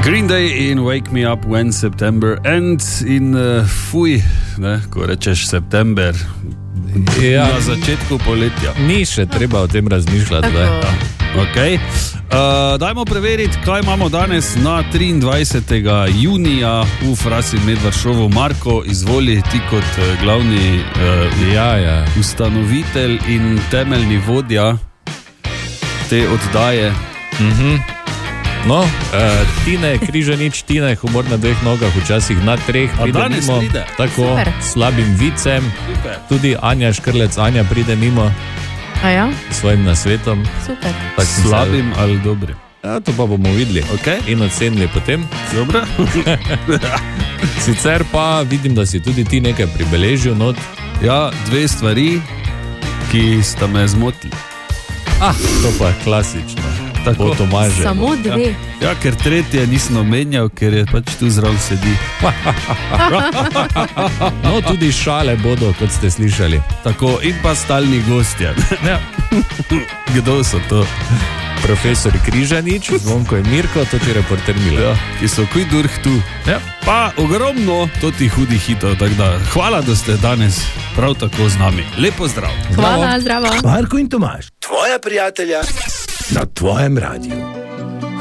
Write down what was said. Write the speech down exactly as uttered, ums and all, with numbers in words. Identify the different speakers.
Speaker 1: Green Day in Wake Me Up When September Ends in uh, fuj, ne, ko rečeš september, ja, na začetku poletja.
Speaker 2: Ni še treba o tem razmišljati.
Speaker 1: Ja. Okay. Uh, dajmo preveriti, kaj imamo danes na triindvajsetega junija v Frasi Medvard šovu. Marko, izvoli ti kot uh, glavni uh,
Speaker 2: ja, ja.
Speaker 1: ustanovitelj in temeljni vodja te oddaje.
Speaker 2: Mhm. No, uh, Tine, Križanič, Tine, humor na dveh nogah, včasih na treh.
Speaker 1: A danes
Speaker 2: mimo,
Speaker 1: pride.
Speaker 2: Tako,
Speaker 3: Super.
Speaker 2: slabim vicem.
Speaker 1: Super.
Speaker 2: Tudi Anja Škrlec, Anja pride mimo
Speaker 3: A ja?
Speaker 2: s svojim nasvetom.
Speaker 3: Super.
Speaker 2: Tak sem
Speaker 1: Slabim se... ali dobrim?
Speaker 2: Ja, to pa bomo videli.
Speaker 1: Okay.
Speaker 2: In ocenili potem.
Speaker 1: Dobro.
Speaker 2: Sicer pa vidim, da si tudi ti nekaj pribeležil not.
Speaker 1: Ja, dve stvari, ki sta me zmotili.
Speaker 2: Ah, to pa je klasično. Tako Tomaže.
Speaker 3: Samo dve.
Speaker 1: Ja, ja, ker tretje nisem omenjal, ker je pač tu zraven sedi.
Speaker 2: No, tudi šale bodo, kot ste slišali.
Speaker 1: Tako, in pa stalni gostje.
Speaker 2: Ja.
Speaker 1: Kdo so to?
Speaker 2: Profesor Križanič, Zvonko in Mirko, to ti reporter Mila.
Speaker 1: Ja, ki so kuj durh tu.
Speaker 2: Ja.
Speaker 1: Pa ogromno toti hudi hitov, tako da hvala, da ste danes prav tako z nami. Lepo zdrav.
Speaker 3: Hvala, zdravo.
Speaker 4: Marko in Tomaž, tvoja prijatelja na tvojem radiju.